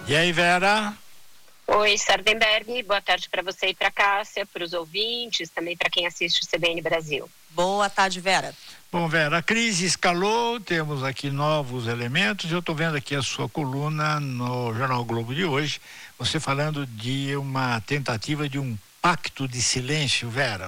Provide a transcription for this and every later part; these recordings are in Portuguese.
E aí, Vera? Oi, Sardenberg, boa tarde para você e para Cássia, para os ouvintes, também para quem assiste o CBN Brasil. Boa tarde, Vera. Bom, Vera, a crise escalou, temos aqui novos elementos. Eu estou vendo aqui a sua coluna no Jornal o Globo de hoje, você falando de uma tentativa de um pacto de silêncio, Vera.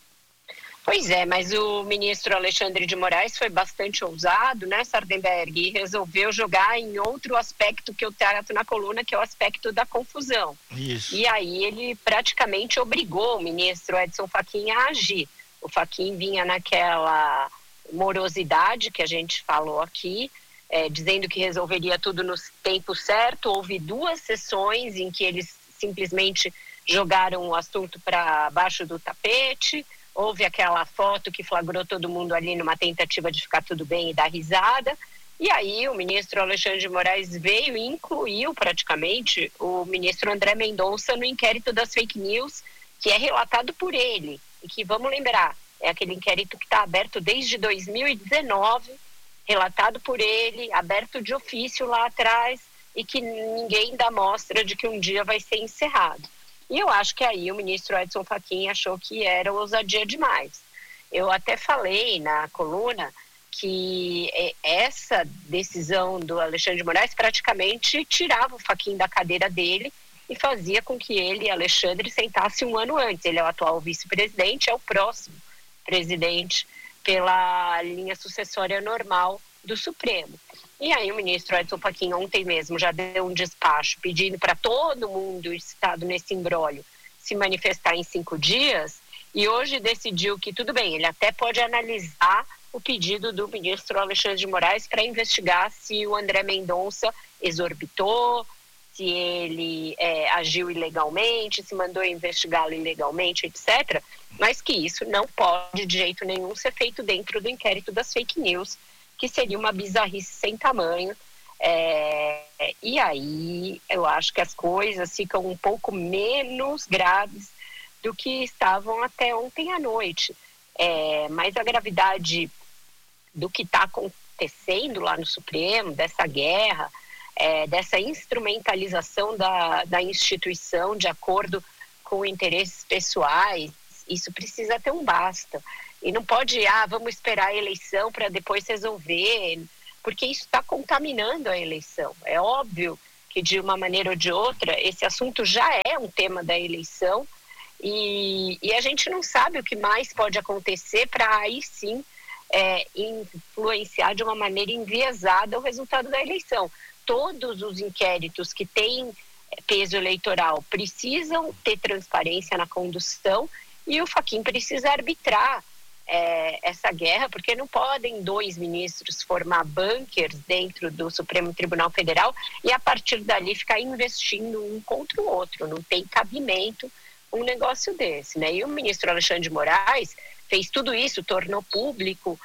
Pois é, mas o ministro Alexandre de Moraes foi bastante ousado, né, Sardenberg, e resolveu jogar em outro aspecto que eu trato na coluna, que é o aspecto da confusão. Isso. E aí ele praticamente obrigou o ministro Edson Fachin a agir. O Fachin vinha naquela morosidade que a gente falou aqui, dizendo que resolveria tudo no tempo certo. Houve 2 sessões em que eles simplesmente jogaram o assunto para baixo do tapete. Houve aquela foto que flagrou todo mundo ali numa tentativa de ficar tudo bem e dar risada. E aí o ministro Alexandre de Moraes veio e incluiu praticamente o ministro André Mendonça no inquérito das fake news, que é relatado por ele. E que, vamos lembrar, é aquele inquérito que está aberto desde 2019, relatado por ele, aberto de ofício lá atrás, e que ninguém dá mostra de que um dia vai ser encerrado. E eu acho que aí o ministro Edson Fachin achou que era ousadia demais. Eu até falei na coluna que essa decisão do Alexandre de Moraes praticamente tirava o Fachin da cadeira dele e fazia com que ele, Alexandre, sentasse um ano antes. Ele é o atual vice-presidente, é o próximo presidente pela linha sucessória normal do Supremo. E aí o ministro Edson Fachin ontem mesmo já deu um despacho pedindo para todo mundo estado nesse imbróglio se manifestar em 5 dias, e hoje decidiu que tudo bem, ele até pode analisar o pedido do ministro Alexandre de Moraes para investigar se o André Mendonça exorbitou, se ele agiu ilegalmente, se mandou investigá-lo ilegalmente, etc., mas que isso não pode de jeito nenhum ser feito dentro do inquérito das fake news, que seria uma bizarrice sem tamanho. E aí eu acho que as coisas ficam um pouco menos graves do que estavam até ontem à noite. Mas a gravidade do que está acontecendo lá no Supremo, dessa guerra, dessa instrumentalização da instituição de acordo com interesses pessoais, isso precisa ter um basta. E não pode, vamos esperar a eleição para depois resolver, porque isso está contaminando a eleição. É óbvio que, de uma maneira ou de outra, esse assunto já é um tema da eleição e a gente não sabe o que mais pode acontecer para aí sim influenciar de uma maneira enviesada o resultado da eleição. Todos os inquéritos que têm peso eleitoral precisam ter transparência na condução e o Fachin precisa arbitrar essa guerra, porque não podem 2 ministros formar bunkers dentro do Supremo Tribunal Federal e a partir dali ficar investindo um contra o outro. Não tem cabimento um negócio desse, né? E o ministro Alexandre de Moraes fez tudo isso, tornou pública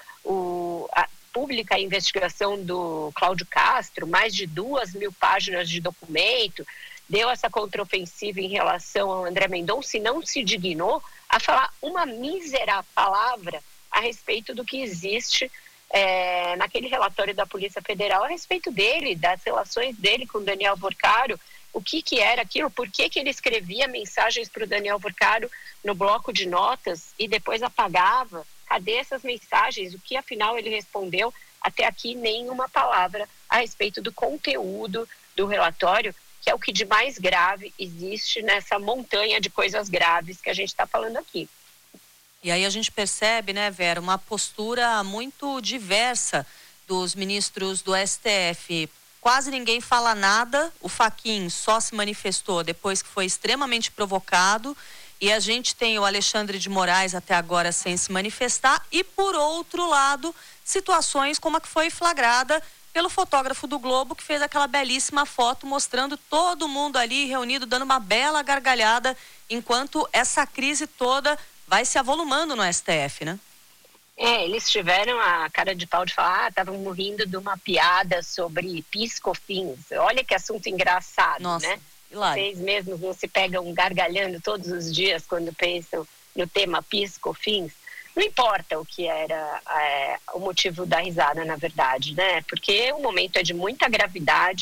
a investigação do Cláudio Castro, mais de 2.000 páginas de documento, deu essa contraofensiva em relação ao André Mendonça e não se dignou a falar uma mísera palavra a respeito do que existe naquele relatório da Polícia Federal a respeito dele, das relações dele com o Daniel Vorcaro, o que era aquilo, por que ele escrevia mensagens para o Daniel Vorcaro no bloco de notas e depois apagava. Cadê essas mensagens? O que afinal ele respondeu? Até aqui nenhuma palavra a respeito do conteúdo do relatório, que é o que de mais grave existe nessa montanha de coisas graves que a gente está falando aqui. E aí a gente percebe, né, Vera, uma postura muito diversa dos ministros do STF. Quase ninguém fala nada, o Fachin só se manifestou depois que foi extremamente provocado, e a gente tem o Alexandre de Moraes até agora sem se manifestar, e por outro lado, situações como a que foi flagrada pelo fotógrafo do Globo, que fez aquela belíssima foto mostrando todo mundo ali reunido, dando uma bela gargalhada, enquanto essa crise toda vai se avolumando no STF, né? Eles tiveram a cara de pau de falar, estavam rindo de uma piada sobre piscofins. Olha que assunto engraçado, nossa, né? Hilário. Vocês mesmos não se pegam gargalhando todos os dias quando pensam no tema piscofins? Não importa o que era o motivo da risada, na verdade, né? Porque o momento é de muita gravidade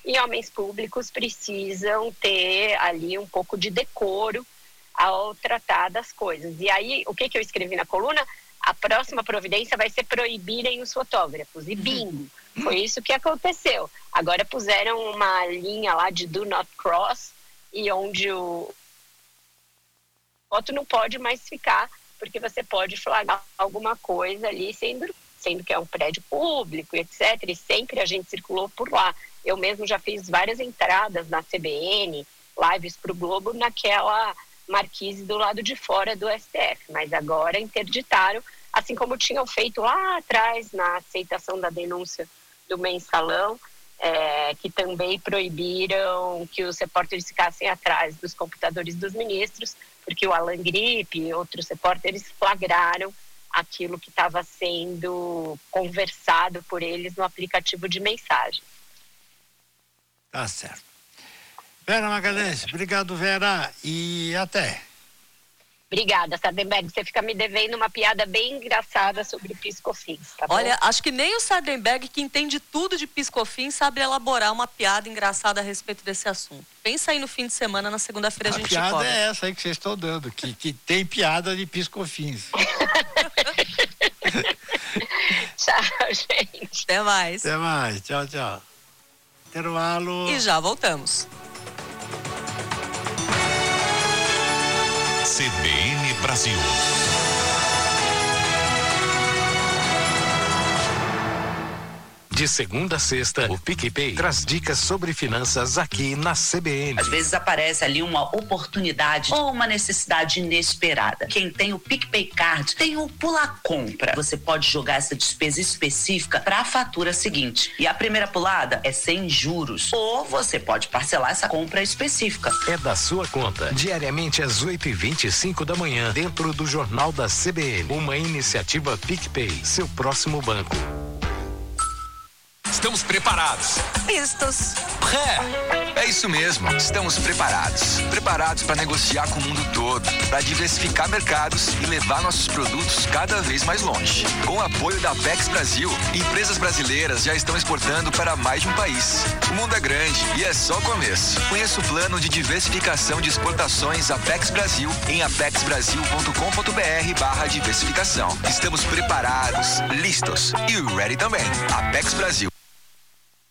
e homens públicos precisam ter ali um pouco de decoro ao tratar das coisas. E aí, o que eu escrevi na coluna? A próxima providência vai ser proibirem os fotógrafos. E bingo, foi isso que aconteceu. Agora puseram uma linha lá de do not cross, e onde o foto não pode mais ficar, porque você pode flagrar alguma coisa ali, sendo que é um prédio público, etc. E sempre a gente circulou por lá. Eu mesmo já fiz várias entradas na CBN, lives para o Globo, naquela marquise do lado de fora do STF. Mas agora interditaram, assim como tinham feito lá atrás na aceitação da denúncia do Mensalão, que também proibiram que os repórteres ficassem atrás dos computadores dos ministros, porque o Alan Gripe e outros repórteres flagraram aquilo que estava sendo conversado por eles no aplicativo de mensagem. Tá certo. Vera Magalhães, obrigado, Vera, e até. Obrigada, Sardenberg. Você fica me devendo uma piada bem engraçada sobre PIS/COFINS, tá bom? Olha, acho que nem o Sardenberg, que entende tudo de PIS/COFINS, sabe elaborar uma piada engraçada a respeito desse assunto. Pensa aí no fim de semana, na segunda-feira a gente piada cobra. É essa aí que vocês estão dando, que tem piada de PIS/COFINS. Tchau, gente. Até mais. Até mais. Tchau, tchau. Intervalo. E já voltamos. CBN Brasil. De segunda a sexta, o PicPay traz dicas sobre finanças aqui na CBN. Às vezes aparece ali uma oportunidade ou uma necessidade inesperada. Quem tem o PicPay Card tem o Pula Compra. Você pode jogar essa despesa específica para a fatura seguinte. E a primeira pulada é sem juros. Ou você pode parcelar essa compra específica. É da sua conta. Diariamente às 8h25 da manhã, dentro do Jornal da CBN. Uma iniciativa PicPay, seu próximo banco. Estamos preparados. Vistos. É isso mesmo. Estamos preparados. Preparados para negociar com o mundo todo, para diversificar mercados e levar nossos produtos cada vez mais longe. Com o apoio da Apex Brasil, empresas brasileiras já estão exportando para mais de um país. O mundo é grande e é só o começo. Conheça o plano de diversificação de exportações Apex Brasil em apexbrasil.com.br/diversificação. Estamos preparados, listos e ready também. Apex Brasil.